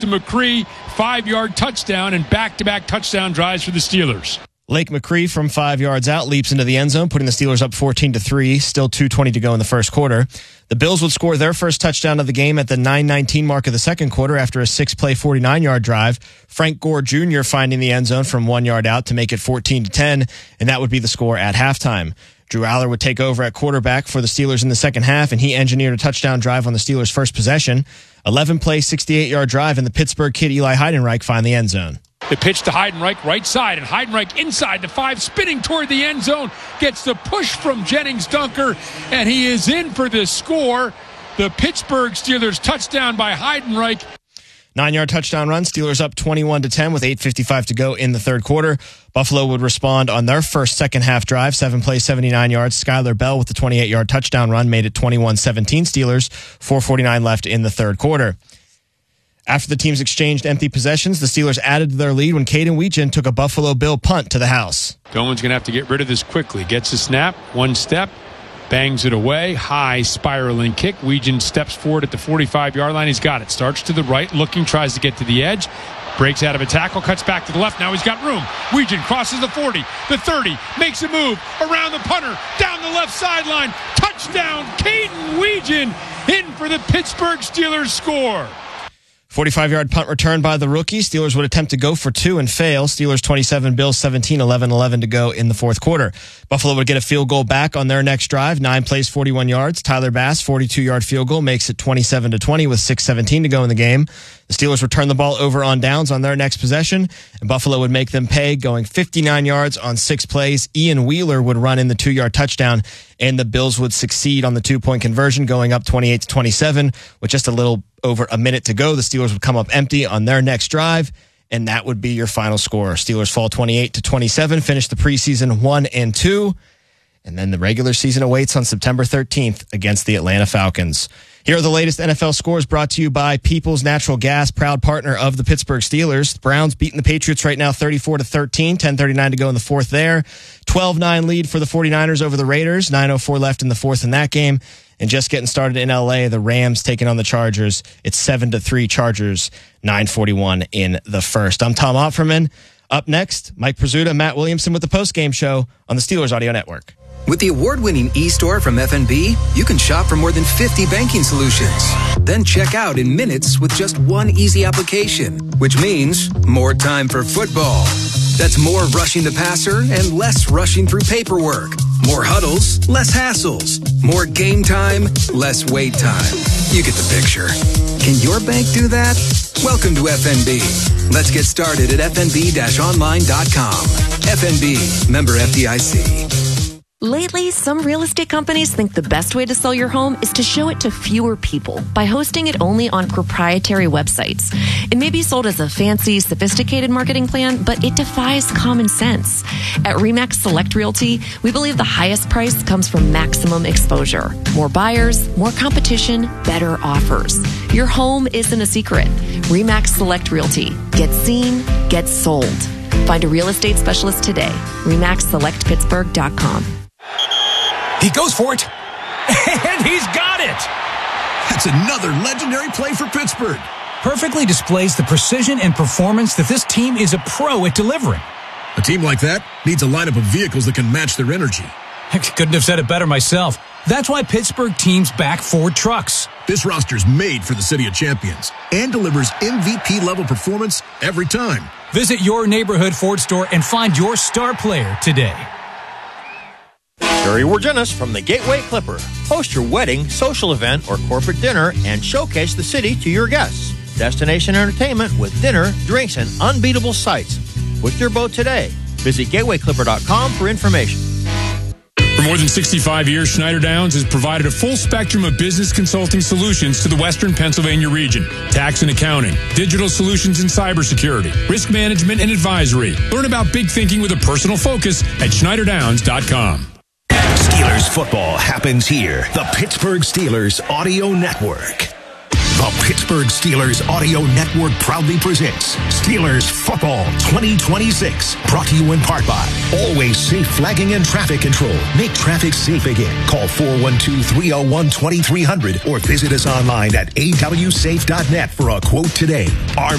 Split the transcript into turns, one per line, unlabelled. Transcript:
McCree, 5-yard touchdown, and back-to-back touchdown drives for the Steelers.
Lake McCree from 5 yards out leaps into the end zone, putting the Steelers up 14-3. Still 2:20 to go in the first quarter. The Bills would score their first touchdown of the game at the 9:19 mark of the second quarter after a 6-play, 49-yard drive. Frank Gore Jr. finding the end zone from 1 yard out to make it 14-10, and that would be the score at halftime. Drew Aller would take over at quarterback for the Steelers in the second half, and he engineered a touchdown drive on the Steelers' first possession. 11-play, 68-yard drive, and the Pittsburgh kid Eli Heidenreich find the end zone.
The pitch to Heidenreich, right side, and Heidenreich inside the 5, spinning toward the end zone, gets the push from Jennings Dunker, and he is in for the score. The Pittsburgh Steelers touchdown by Heidenreich.
9-yard touchdown run, Steelers up 21-10 with 8:55 to go in the third quarter. Buffalo would respond on their first second-half drive, 7-play, 79 yards. Skylar Bell with the 28-yard touchdown run made it 21-17 Steelers, 4:49 left in the third quarter. After the teams exchanged empty possessions, the Steelers added to their lead when Caden Weegan took a Buffalo Bill punt to the house.
Doman's going to have to get rid of this quickly. Gets a snap, one step, bangs it away, high spiraling kick. Weegan steps forward at the 45-yard line. He's got it. Starts to the right, looking, tries to get to the edge. Breaks out of a tackle, cuts back to the left. Now he's got room. Weegan crosses the 40, the 30, makes a move around the punter, down the left sideline. Touchdown, Caden Weegan in for the Pittsburgh Steelers score.
45-yard punt return by the rookie. Steelers would attempt to go for 2 and fail. Steelers 27, Bills 17, 11 to go in the fourth quarter. Buffalo would get a field goal back on their next drive. 9 plays, 41 yards. Tyler Bass, 42-yard field goal, makes it 27-20 with 6:17 to go in the game. The Steelers would turn the ball over on downs on their next possession, and Buffalo would make them pay, going 59 yards on 6 plays. Ian Wheeler would run in the 2-yard touchdown, and the Bills would succeed on the 2-point conversion, going up 28-27 with just a little over a minute to go. The Steelers would come up empty on their next drive, and that would be your final score. Steelers fall 28-27, finish the preseason 1-2, and then the regular season awaits on September 13th against the Atlanta Falcons. Here are the latest NFL scores brought to you by Peoples Natural Gas, proud partner of the Pittsburgh Steelers. The Browns beating the Patriots right now 34-13, 10:39 to go in the fourth there. 12-9 lead for the 49ers over the Raiders, 9:04 left in the fourth in that game. And just getting started in L.A., the Rams taking on the Chargers. It's 7-3 Chargers, 9:41 in the first. I'm Tom Opferman. Up next, Mike Prizzuta, Matt Williamson with the postgame show on the Steelers Audio Network.
With the award-winning e-store from FNB, you can shop for more than 50 banking solutions. Then check out in minutes with just one easy application, which means more time for football. That's more rushing the passer and less rushing through paperwork. More huddles, less hassles. More game time, less wait time. You get the picture. Can your bank do that? Welcome to FNB. Let's get started at fnb-online.com. FNB, member FDIC.
Lately, some real estate companies think the best way to sell your home is to show it to fewer people by hosting it only on proprietary websites. It may be sold as a fancy, sophisticated marketing plan, but it defies common sense. At RE/MAX Select Realty, we believe the highest price comes from maximum exposure. More buyers, more competition, better offers. Your home isn't a secret. RE/MAX Select Realty. Get seen, get sold. Find a real estate specialist today. RE/MAXSelectPittsburgh.com.
He goes for it, and he's got it!
That's another legendary play for Pittsburgh.
Perfectly displays the precision and performance that this team is a pro at delivering.
A team like that needs a lineup of vehicles that can match their energy.
I couldn't have said it better myself. That's why Pittsburgh teams back Ford trucks.
This roster's made for the City of Champions and delivers MVP-level performance every time.
Visit your neighborhood Ford store and find your star player today.
Jerry Wargenis from the Gateway Clipper. Host your wedding, social event, or corporate dinner and showcase the city to your guests. Destination entertainment with dinner, drinks, and unbeatable sights. Book your boat today. Visit gatewayclipper.com for information.
For more than 65 years, Schneider Downs has provided a full spectrum of business consulting solutions to the Western Pennsylvania region. Tax and accounting, digital solutions and cybersecurity, risk management and advisory. Learn about big thinking with a personal focus at SchneiderDowns.com.
Steelers football happens here. The Pittsburgh Steelers Audio Network.
The Pittsburgh Steelers Audio Network proudly presents Steelers Football 2026. Brought to you in part by Always Safe Flagging and Traffic Control. Make traffic safe again. Call 412-301-2300 or visit us online at awsafe.net for a quote today. Our